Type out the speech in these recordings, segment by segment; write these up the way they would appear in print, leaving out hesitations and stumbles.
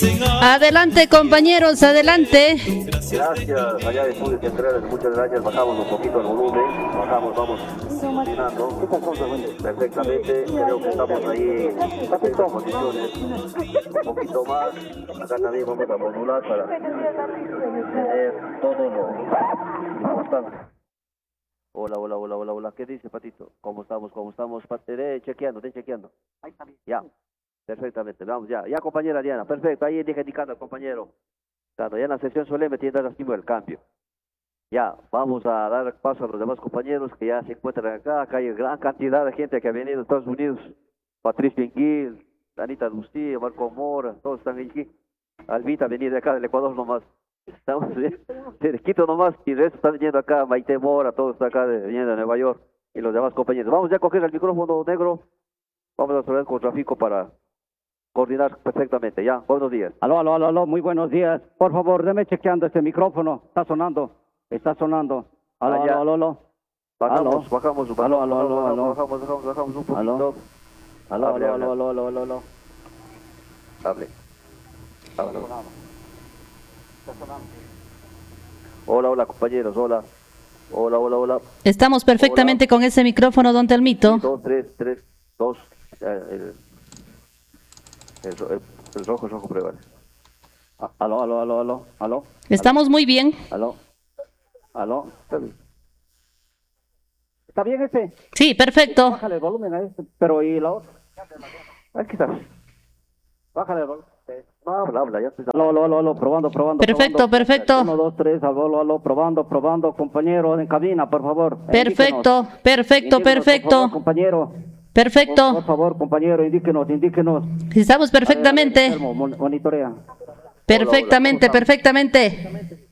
Adelante, compañeros, adelante. Gracias, allá de Estudios Centrales, muchas gracias. Bajamos un poquito el volumen, bajamos, vamos coordinando perfectamente. Creo que estamos ahí en perfectas condiciones. Un poquito más, acá también vamos a modular para tener todo lo importante. Hola, hola, hola, hola, hola. ¿Qué dice, Patito? ¿Cómo estamos? ¿Cómo estamos? Chequeando, chequeando. Ya, perfectamente. Vamos, ya, compañera Diana. Perfecto, ahí deja indicando al compañero. Claro, ya en la sesión solemne tiene que dar activo el cambio. Ya, vamos a dar paso a los demás compañeros que ya se encuentran acá. Acá hay gran cantidad de gente que ha venido de Estados Unidos. Patricio Inguil, Anita Lucía, Marco Mora, todos están aquí. Alvita venir de acá del Ecuador nomás. Estamos de Quito nomás, y el resto están viniendo acá, Maite Mora, todos están acá viniendo de Nueva York, y los demás compañeros. Vamos ya a coger el micrófono negro, vamos a hablar con Rafico para coordinar perfectamente. Ya, buenos días. Aló, aló, aló, aló, muy buenos días. Por favor, deme chequeando este micrófono. Está sonando, está sonando. Aló, ya. aló, aló, aló. Bajamos, bajamos, Aló, aló, aló, aló. bajamos un poquito. Aló, aló, Hable, aló, hable. aló, aló, aló, aló. Hable. Hola, hola, compañeros, hola. Hola, hola, hola. Estamos perfectamente con ese micrófono, don Telmito. 2, 3, 2. El rojo prueba. Aló, aló, aló, aló, aló. Estamos muy bien. Aló, aló. ¿Está bien ese? Sí, perfecto. Bájale el volumen a este. Pero, ¿y la otra? Aquí está. Bájale el volumen. No, habla, ya estoy. Aló, aló, aló, aló, probando. Perfecto, perfecto. 1, 2, 3, aló, aló, probando, compañero, en cabina, por favor. Perfecto, perfecto, Indíquenos, por perfecto. favor, compañero. Perfecto. Por favor, compañero, indíquenos. Estamos perfectamente. Enfermo, monitorea. Perfectamente, perfectamente.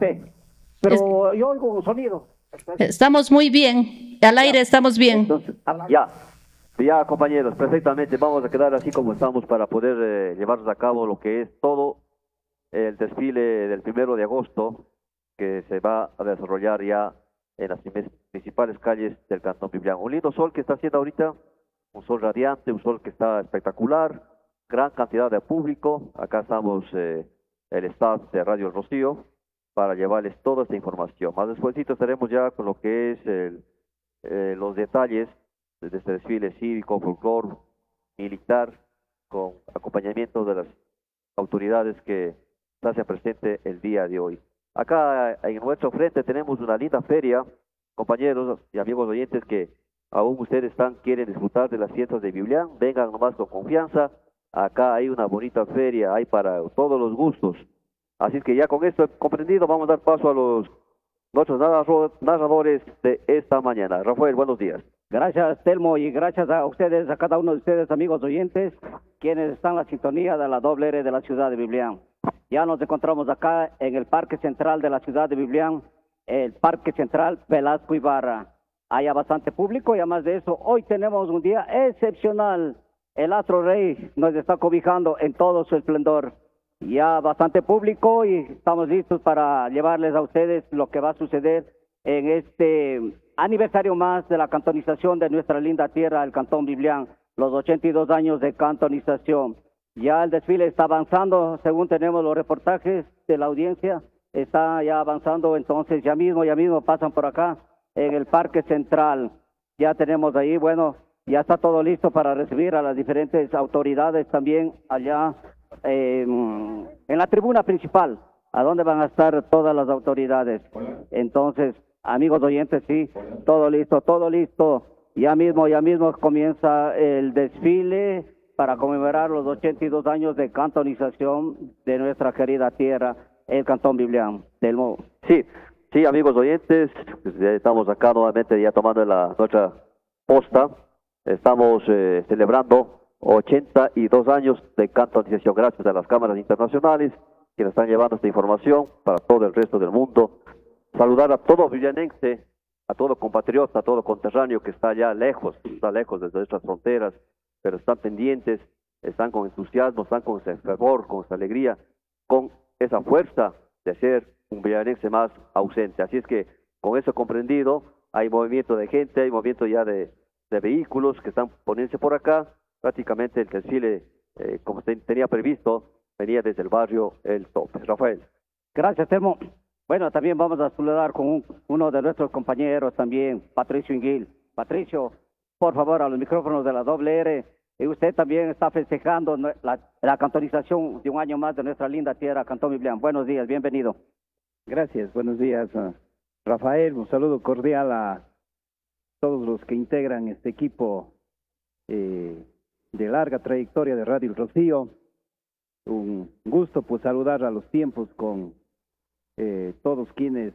Pero yo oigo un sonido. Estamos muy bien. Al aire estamos bien. Entonces, Ya, compañeros, perfectamente. Vamos a quedar así como estamos para poder llevar a cabo lo que es todo el desfile del 1 de agosto que se va a desarrollar ya en las principales calles del Cantón Biblián. Un lindo sol que está haciendo ahorita, un sol radiante, un sol que está espectacular, gran cantidad de público. Acá estamos el staff de Radio El Rocío para llevarles toda esta información. Más despuesito estaremos ya con lo que es los detalles de este desfile cívico, folclor, militar, con acompañamiento de las autoridades que se hacen presente el día de hoy. Acá en nuestro frente tenemos una linda feria, compañeros y amigos oyentes, que aún ustedes quieren disfrutar de las fiestas de Biblián. Vengan nomás con confianza. Acá hay una bonita feria, hay para todos los gustos. Así que ya con esto comprendido, vamos a dar paso a nuestros narradores de esta mañana. Rafael, buenos días. gracias, Telmo, y gracias a ustedes, a cada uno de ustedes, amigos oyentes, quienes están en la sintonía de la doble R de la ciudad de Biblián. Ya nos encontramos acá en el Parque Central de la ciudad de Biblián, el Parque Central Velasco Ibarra. Hay bastante público y además de eso, hoy tenemos un día excepcional. El Astro Rey nos está cobijando en todo su esplendor. Ya bastante público y estamos listos para llevarles a ustedes lo que va a suceder en este aniversario más de la cantonización de nuestra linda tierra, el Cantón Biblián, los 82 años de cantonización. Ya el desfile está avanzando, según tenemos los reportajes de la audiencia, está ya avanzando, entonces ya mismo pasan por acá en el Parque Central. Ya tenemos ahí, bueno, ya está todo listo para recibir a las diferentes autoridades también allá en la tribuna principal, a donde van a estar todas las autoridades. Entonces, amigos oyentes, sí, todo listo. Ya mismo comienza el desfile para conmemorar los 82 años de cantonización de nuestra querida tierra, el Cantón Biblián. Telmo. Sí, amigos oyentes, estamos acá nuevamente ya tomando nuestra posta. Estamos celebrando 82 años de cantonización, gracias a las cámaras internacionales que nos están llevando esta información para todo el resto del mundo. Saludar a todo villanense, a todo compatriota, a todo conterráneo que está lejos de nuestras fronteras, pero están pendientes, están con entusiasmo, están con ese fervor, con esa alegría, con esa fuerza de ser un villanense más ausente. Así es que con eso comprendido, hay movimiento de gente, hay movimiento ya de vehículos que están poniéndose por acá. Prácticamente el desfile, como tenía previsto, venía desde el barrio El Tope. Rafael. Gracias, Telmo. Bueno, también vamos a saludar con uno de nuestros compañeros también, Patricio Inguil. Patricio, por favor, a los micrófonos de la doble R. Y usted también está festejando la cantonización de un año más de nuestra linda tierra, Cantón Biblián. Buenos días, bienvenido. Gracias, buenos días, Rafael. Un saludo cordial a todos los que integran este equipo de larga trayectoria de Radio El Rocío. Un gusto pues saludar a los tiempos con todos quienes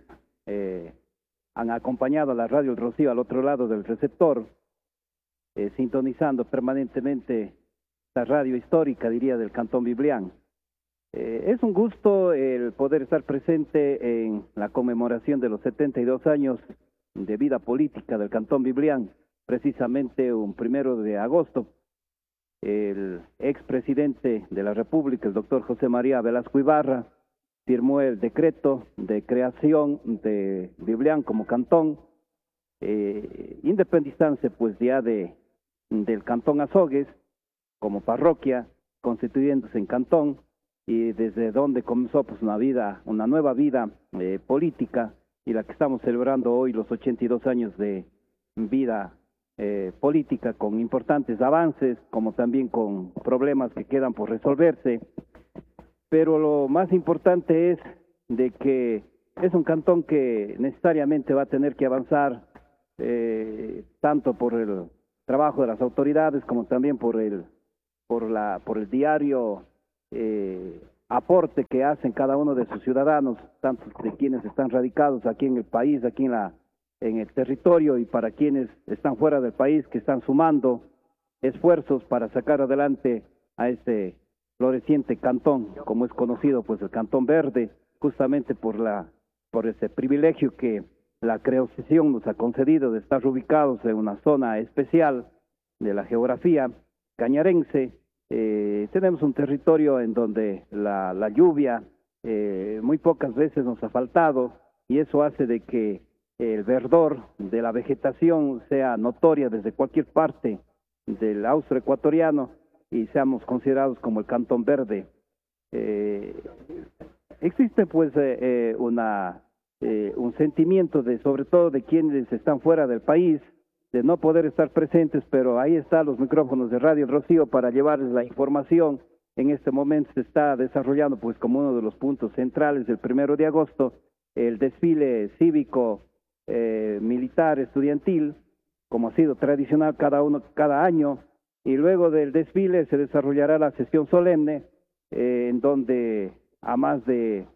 han acompañado a la Radio El Rocío al otro lado del receptor, sintonizando permanentemente la radio histórica, diría, del Cantón Biblián. Es un gusto el poder estar presente en la conmemoración de los 72 años de vida política del Cantón Biblián, precisamente un 1 de agosto. El expresidente de la República, el doctor José María Velasco Ibarra, firmó el decreto de creación de Biblián como cantón, independizándose pues ya del Cantón Azogues como parroquia, constituyéndose en cantón, y desde donde comenzó pues una nueva vida política, y la que estamos celebrando hoy, los 82 años de vida política, con importantes avances, como también con problemas que quedan por resolverse. Pero lo más importante es de que es un cantón que necesariamente va a tener que avanzar, tanto por el trabajo de las autoridades como también por el diario aporte que hacen cada uno de sus ciudadanos, tanto de quienes están radicados aquí en el país, aquí en el territorio, y para quienes están fuera del país, que están sumando esfuerzos para sacar adelante a este floreciente cantón, como es conocido pues el Cantón Verde, justamente por ese privilegio que la creación nos ha concedido de estar ubicados en una zona especial de la geografía cañarense. Tenemos un territorio en donde la lluvia muy pocas veces nos ha faltado, y eso hace de que el verdor de la vegetación sea notoria desde cualquier parte del austroecuatoriano y seamos considerados como el Cantón Verde. Existe pues un sentimiento sobre todo de quienes están fuera del país, de no poder estar presentes, pero ahí están los micrófonos de Radio El Rocío para llevarles la información. En este momento se está desarrollando pues como uno de los puntos centrales del 1 de agosto el desfile cívico militar estudiantil, como ha sido tradicional cada año, y luego del desfile se desarrollará la sesión solemne, en donde a más de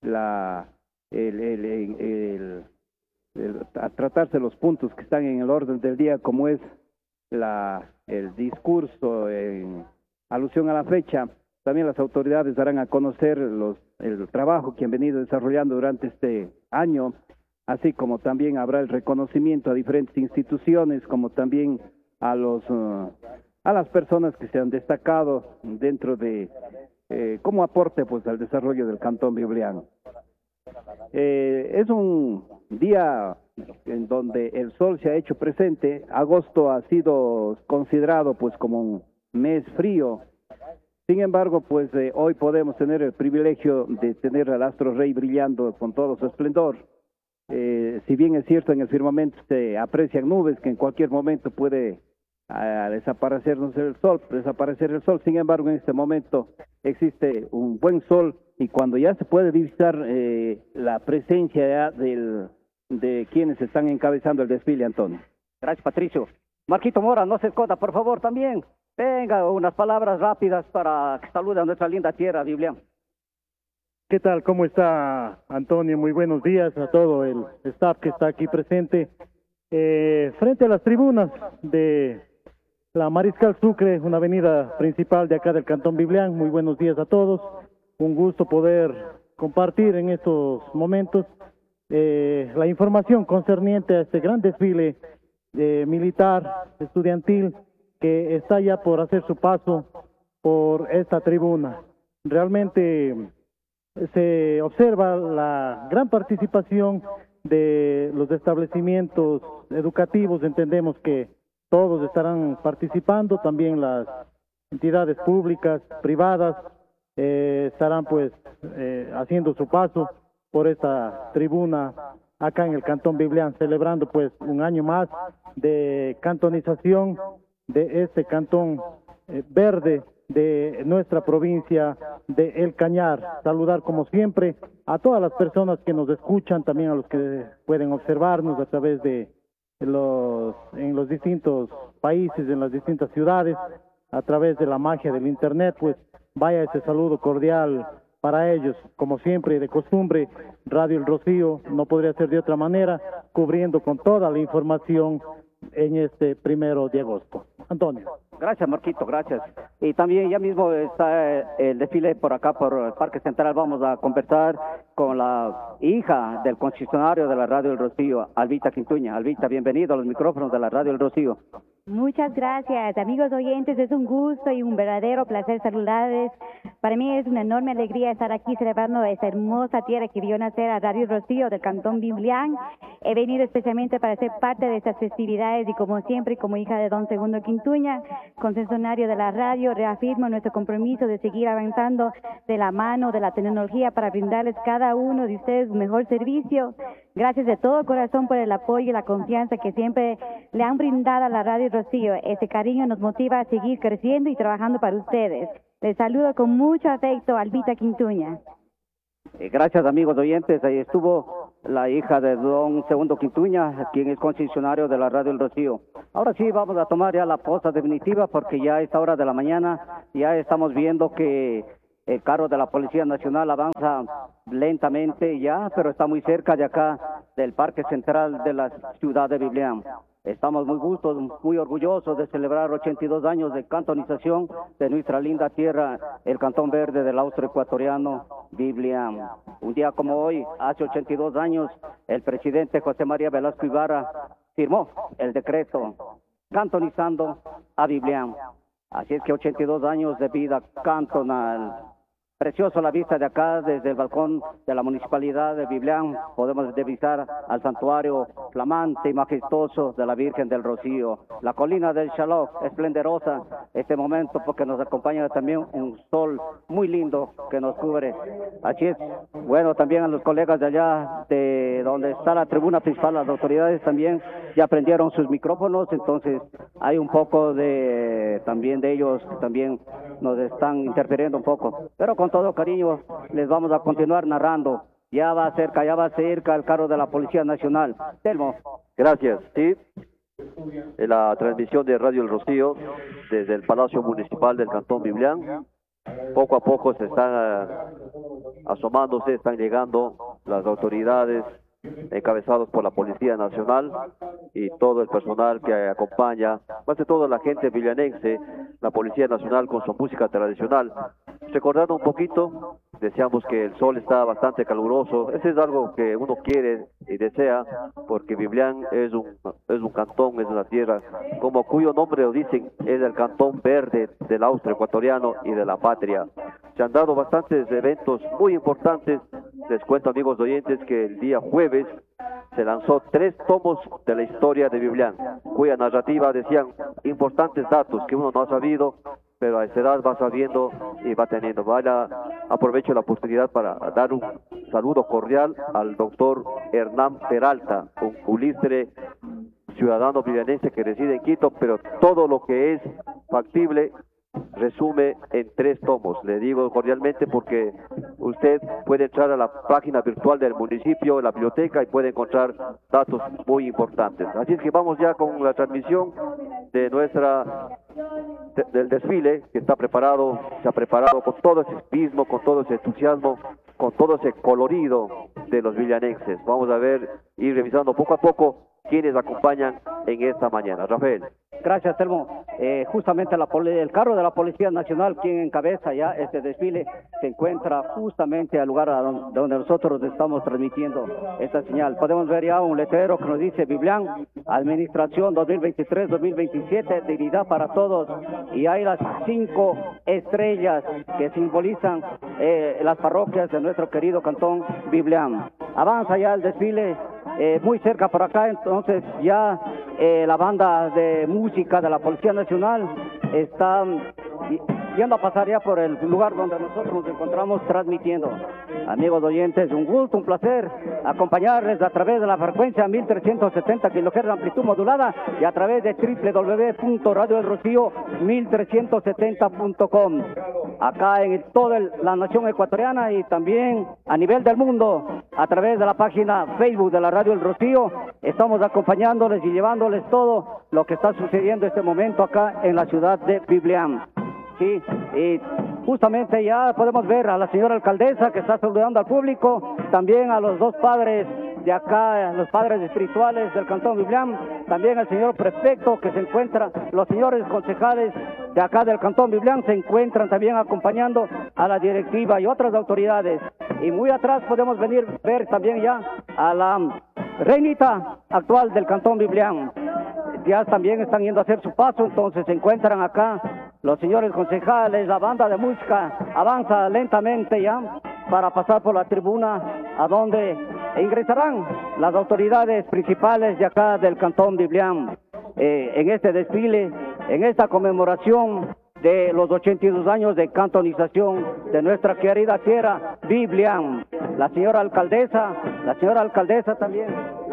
a tratarse los puntos que están en el orden del día, como es el discurso en alusión a la fecha, también las autoridades darán a conocer el trabajo que han venido desarrollando durante este año, así como también habrá el reconocimiento a diferentes instituciones, como también a las personas que se han destacado dentro de como aporte pues al desarrollo del Cantón Bibliano. Es un día en donde el sol se ha hecho presente. Agosto ha sido considerado pues como un mes frío. Sin embargo, pues hoy podemos tener el privilegio de tener al astro rey brillando con todo su esplendor. Si bien es cierto, en el firmamento se aprecian nubes que en cualquier momento puede desaparecer el sol, sin embargo en este momento existe un buen sol, y cuando ya se puede divisar la presencia de quienes están encabezando el desfile, Antonio. Gracias, Patricio. Marquito Mora, no se esconda, por favor, también. Venga, unas palabras rápidas para que salude a nuestra linda tierra, Biblián. ¿Qué tal? ¿Cómo está, Antonio? Muy buenos días a todo el staff que está aquí presente. Frente a las tribunas de la Mariscal Sucre, una avenida principal de acá del Cantón Biblián. Muy buenos días a todos. Un gusto poder compartir en estos momentos la información concerniente a este gran desfile militar, estudiantil, que está ya por hacer su paso por esta tribuna. Realmente se observa la gran participación de los establecimientos educativos. Entendemos que todos estarán participando, también las entidades públicas, privadas, estarán pues haciendo su paso por esta tribuna acá en el Cantón Biblián, celebrando pues un año más de cantonización de este cantón verde de nuestra provincia de El Cañar. Saludar como siempre a todas las personas que nos escuchan, también a los que pueden observarnos a través de en los distintos países, en las distintas ciudades, a través de la magia del internet, pues vaya ese saludo cordial para ellos. Como siempre, de costumbre, Radio El Rocío no podría ser de otra manera, cubriendo con toda la información en este 1 de agosto. Antonio. Gracias, Marquito, gracias. Y también ya mismo está el desfile por acá, por el Parque Central. Vamos a conversar con la hija del concesionario de la Radio El Rocío, Albita Quintuña. Albita, bienvenido a los micrófonos de la Radio El Rocío. Muchas gracias, amigos oyentes, es un gusto y un verdadero placer saludarles. Para mí es una enorme alegría estar aquí celebrando esta hermosa tierra que vio nacer a Radio Rocío del Cantón Biblián. He venido especialmente para ser parte de estas festividades y como siempre, como hija de don Segundo Quintuña, concesionario de la radio, reafirmo nuestro compromiso de seguir avanzando de la mano de la tecnología para brindarles cada uno de ustedes un mejor servicio. Gracias de todo corazón por el apoyo y la confianza que siempre le han brindado a la Radio Rocío. Ese cariño nos motiva a seguir creciendo y trabajando para ustedes. Les saludo con mucho afecto, Albita Quintuña. Gracias, amigos oyentes. Ahí estuvo la hija de don Segundo Quintuña, quien es concesionario de la Radio El Rocío. Ahora sí, vamos a tomar ya la posta definitiva porque ya a esta hora de la mañana ya estamos viendo que el carro de la Policía Nacional avanza lentamente ya, pero está muy cerca de acá del Parque Central de la ciudad de Biblián. Estamos muy orgullosos de celebrar 82 años de cantonización de nuestra linda tierra, el Cantón Verde del Austroecuatoriano Biblián. Un día como hoy, hace 82 años, el presidente José María Velasco Ibarra firmó el decreto cantonizando a Biblián. Así es que 82 años de vida cantonal. Precioso la vista de acá, desde el balcón de la Municipalidad de Biblián, podemos divisar al santuario flamante y majestuoso de la Virgen del Rocío. La colina del Xaló, esplendorosa este momento porque nos acompaña también un sol muy lindo que nos cubre. Así es, bueno, también a los colegas de allá, de donde está la tribuna principal, las autoridades también ya prendieron sus micrófonos, entonces hay un poco también de ellos que también nos están interfiriendo un poco, pero con todo cariño les vamos a continuar narrando. Ya va cerca el carro de la Policía Nacional. Telmo. Gracias, sí. En la transmisión de Radio El Rocío desde el Palacio Municipal del Cantón Biblián, poco a poco se están asomándose, están llegando las autoridades encabezados por la Policía Nacional y todo el personal que acompaña, más de todo la gente villanense, la Policía Nacional con su música tradicional. Recordando un poquito, deseamos que el sol está bastante caluroso. Eso es algo que uno quiere y desea, porque Biblián es un cantón, es una tierra, como cuyo nombre lo dicen, es el cantón verde del Austroecuatoriano y de la patria. Se han dado bastantes eventos muy importantes. Les cuento, amigos oyentes, que el día jueves se lanzó 3 tomos de la historia de Biblián, cuya narrativa decían importantes datos que uno no ha sabido, pero a esa edad va sabiendo y va teniendo. Aprovecho la oportunidad para dar un saludo cordial al doctor Hernán Peralta, un ilustre ciudadano villanense que reside en Quito, pero todo lo que es factible resume en 3 tomos. Le digo cordialmente porque usted puede entrar a la página virtual del municipio, la biblioteca, y puede encontrar datos muy importantes. Así es que vamos ya con la transmisión de del desfile que se ha preparado con todo ese espíritu, con todo ese entusiasmo, con todo ese colorido de los villanenses. Vamos a ir revisando poco a poco quienes acompañan en esta mañana. Rafael. Gracias, Telmo. Justamente el carro de la Policía Nacional, quien encabeza ya este desfile, se encuentra justamente al lugar donde nosotros estamos transmitiendo esta señal. Podemos ver ya un letrero que nos dice Biblián, Administración 2023-2027, dignidad para todos. Y hay las 5 estrellas que simbolizan las parroquias de nuestro querido cantón Biblián. Avanza ya el desfile. Muy cerca por acá, entonces ya la banda de música de la Policía Nacional está yendo a pasar ya por el lugar donde nosotros nos encontramos transmitiendo. Amigos oyentes, un gusto, un placer acompañarles a través de la frecuencia 1370 kHz de amplitud modulada y a través de www.radioelrocío1370.com. Acá en toda la nación ecuatoriana y también a nivel del mundo, a través de la página Facebook de la Radio El Rocío, estamos acompañándoles y llevándoles todo lo que está sucediendo en este momento acá en la ciudad de Biblián. Sí, y justamente ya podemos ver a la señora alcaldesa que está saludando al público, también a los dos padres de acá, los padres espirituales del Cantón Biblián, también al señor prefecto que se encuentra, los señores concejales de acá del Cantón Biblián se encuentran también acompañando a la directiva y otras autoridades. Y muy atrás podemos ver también ya a la reinita actual del Cantón Biblián. Ya también están yendo a hacer su paso, entonces se encuentran acá los señores concejales, la banda de música avanza lentamente ya para pasar por la tribuna a donde ingresarán las autoridades principales de acá del Cantón Biblián en este desfile, en esta conmemoración de los 82 años de cantonización de nuestra querida tierra Biblián. La señora alcaldesa también,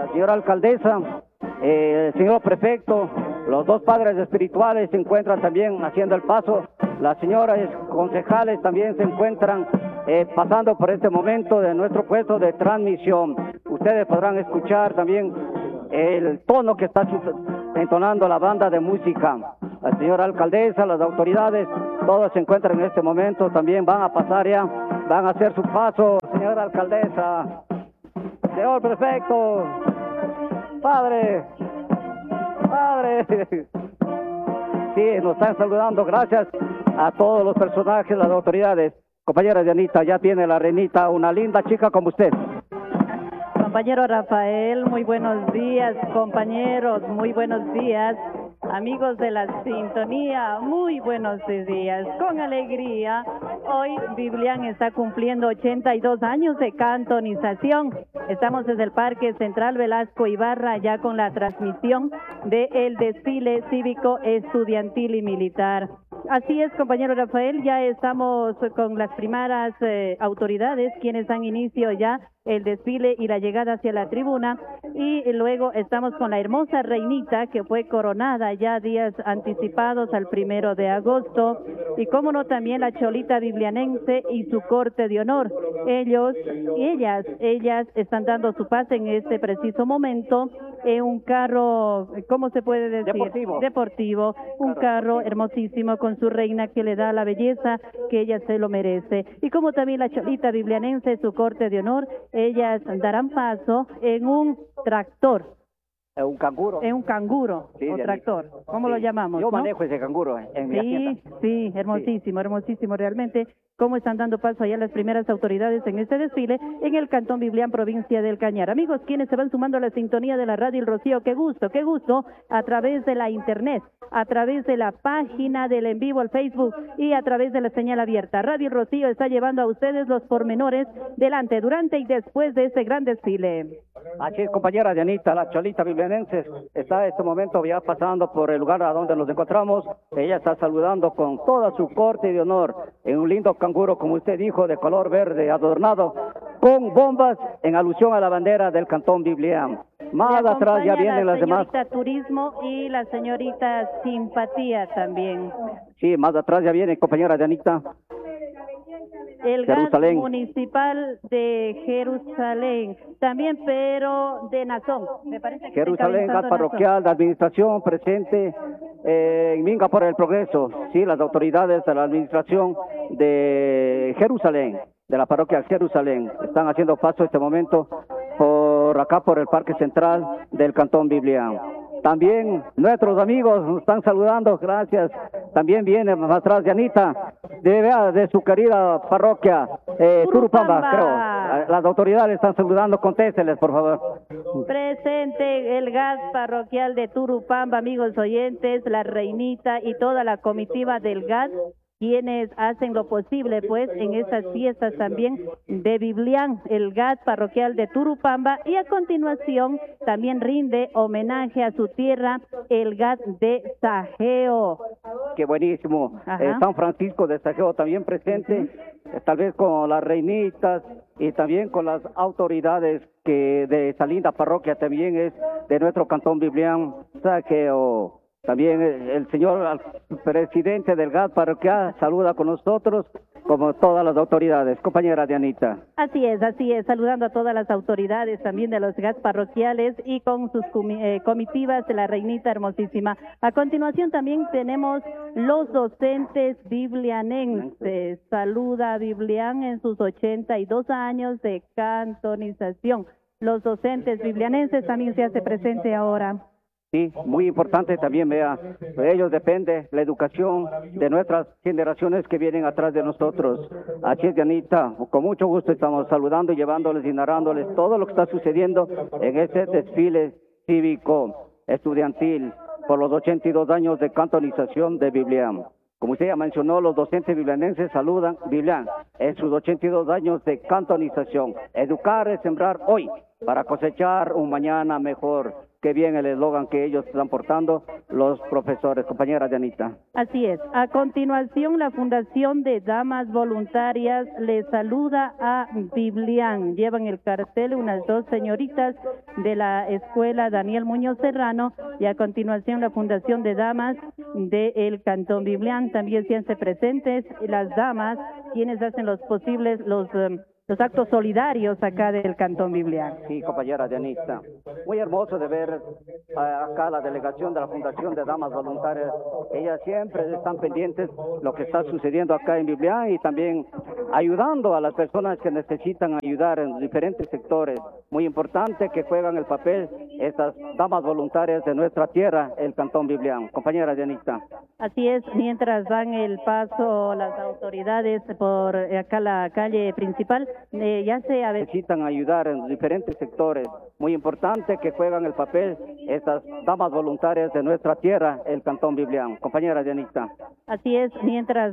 el señor prefecto, los dos padres espirituales se encuentran también haciendo el paso, las señoras concejales también se encuentran pasando por este momento de nuestro puesto de transmisión. Ustedes podrán escuchar también el tono que está entonando la banda de música. La señora alcaldesa, las autoridades, todos se encuentran en este momento, también van a pasar ya, van a hacer su paso. Señora alcaldesa, señor prefecto, padre, sí, nos están saludando, gracias a todos los personajes, las autoridades. Compañera Dianita, ya tiene la reinita, una linda chica como usted. Compañero Rafael, muy buenos días, compañeros, muy buenos días, amigos de la sintonía, muy buenos días, con alegría. Hoy Biblián está cumpliendo 82 años de cantonización. Estamos desde el Parque Central Velasco Ibarra, ya con la transmisión del desfile cívico, estudiantil y militar. Así es, compañero Rafael, ya estamos con las primeras autoridades, quienes dan inicio ya el desfile y la llegada hacia la tribuna, y luego estamos con la hermosa reinita que fue coronada ya días anticipados al 1 de agosto, y cómo no también la cholita biblianense y su corte de honor. Ellos y ellas están dando su pase en este preciso momento en un carro, ¿cómo se puede decir? Deportivo, un carro hermosísimo con su reina que le da la belleza que ella se lo merece. Y como también la cholita biblianense, su corte de honor, ellas darán paso en un tractor. En un canguro. En un canguro, sí, o tractor. ¿Cómo lo llamamos? Yo manejo ese canguro en mi hacienda. Sí, hermosísimo, hermosísimo realmente. Cómo están dando paso allá las primeras autoridades en este desfile en el Cantón Biblián, provincia del Cañar. Amigos, quienes se van sumando a la sintonía de la Radio El Rocío, qué gusto, a través de la internet, a través de la página del en vivo al Facebook y a través de la señal abierta. Radio El Rocío está llevando a ustedes los pormenores delante, durante y después de este gran desfile. Así es, compañera Dianita, la cholita biblianense está en este momento ya pasando por el lugar a donde nos encontramos. Ella está saludando con toda su corte de honor en un lindo canguro, como usted dijo, de color verde, adornado con bombas en alusión a la bandera del Cantón Biblián. Más atrás ya vienen las demás. La señorita Turismo y la señorita Simpatía también. Sí, más atrás ya viene, compañera Dianita. El gas municipal de Jerusalén, también, pero de Nazón, me parece. Jerusalén, gas parroquial de administración presente en Minga por el Progreso. Sí, las autoridades de la administración de Jerusalén, de la parroquia Jerusalén, están haciendo paso en este momento por acá, por el Parque Central del Cantón Biblián. También nuestros amigos nos están saludando, gracias. También viene más atrás Dianita, de su querida parroquia Turupamba, creo. Las autoridades están saludando, contésteles, por favor. Presente el gas parroquial de Turupamba, amigos oyentes, la reinita y toda la comitiva del gas quienes hacen lo posible pues en estas fiestas también de Biblián, el GAT parroquial de Turupamba, y a continuación también rinde homenaje a su tierra el GAT de Sajeo. Qué buenísimo. Ajá. San Francisco de Sajeo también presente, tal vez con las reinitas y también con las autoridades que de esa linda parroquia también es de nuestro Cantón Biblián, Sajeo. También el señor presidente del GAT parroquial saluda con nosotros, como todas las autoridades. Compañera Dianita. Así es, saludando a todas las autoridades también de los GAT parroquiales y con sus comitivas de la Reinita Hermosísima. A continuación también tenemos los docentes biblianenses. Saluda a Biblián en sus 82 años de cantonización. Los docentes biblianenses también se hace presente ahora. Sí, muy importante también, vea, de ellos depende la educación de nuestras generaciones que vienen atrás de nosotros. Así es, Dianita, con mucho gusto estamos saludando, llevándoles y narrándoles todo lo que está sucediendo en este desfile cívico estudiantil por los 82 años de cantonización de Biblián. Como usted ya mencionó, los docentes biblianenses saludan Biblián en sus 82 años de cantonización. Educar es sembrar hoy para cosechar un mañana mejor. Qué bien el eslogan que ellos están portando los profesores. Compañera Dianita. Así es. A continuación, la Fundación de Damas Voluntarias le saluda a Biblián. Llevan el cartel unas dos señoritas de la Escuela Daniel Muñoz Serrano, y a continuación la Fundación de Damas del Cantón Biblián. También se hace presentes las damas, quienes hacen los posibles, los actos solidarios acá del Cantón Biblián. Sí, compañera Dianita. Muy hermoso de ver acá la delegación de la Fundación de Damas Voluntarias. Ellas siempre están pendientes de lo que está sucediendo acá en Biblián y también ayudando a las personas que necesitan ayudar en diferentes sectores. Muy importante que juegan el papel estas damas voluntarias de nuestra tierra, el Cantón Biblián. Compañera Dianita. Así es, mientras dan el paso las autoridades por acá la calle principal, ya se necesitan ayudar en diferentes sectores. Muy importante que juegan el papel estas damas voluntarias de nuestra tierra, el Cantón Biblián. Compañera Dianita. Así es, mientras